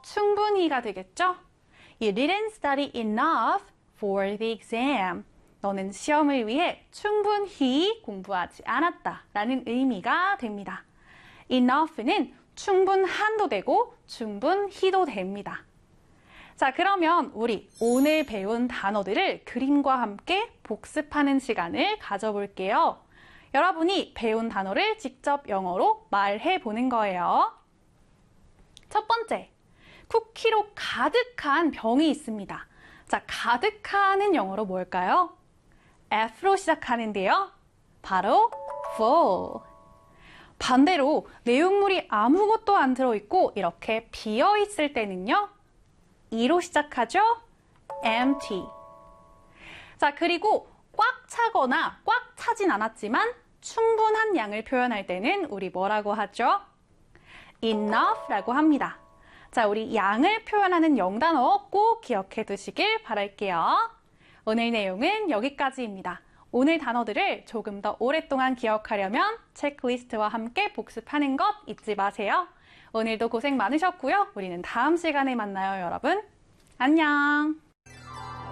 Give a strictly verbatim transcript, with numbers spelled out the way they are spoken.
충분히가 되겠죠? You didn't study enough for the exam. 너는 시험을 위해 충분히 공부하지 않았다 라는 의미가 됩니다. enough는 충분한도 되고 충분히도 됩니다. 자, 그러면 우리 오늘 배운 단어들을 그림과 함께 복습하는 시간을 가져볼게요. 여러분이 배운 단어를 직접 영어로 말해 보는 거예요. 첫 번째, 쿠키로 가득한 병이 있습니다. 자, 가득한은 영어로 뭘까요? F로 시작하는데요. 바로 full. 반대로 내용물이 아무것도 안 들어있고 이렇게 비어있을 때는요. E로 시작하죠. empty. 자, 그리고 꽉 차거나 꽉 차진 않았지만 충분한 양을 표현할 때는 우리 뭐라고 하죠? enough라고 합니다. 자, 우리 양을 표현하는 영단어 꼭 기억해 두시길 바랄게요. 오늘 내용은 여기까지입니다. 오늘 단어들을 조금 더 오랫동안 기억하려면 체크리스트와 함께 복습하는 것 잊지 마세요. 오늘도 고생 많으셨고요. 우리는 다음 시간에 만나요, 여러분. 안녕!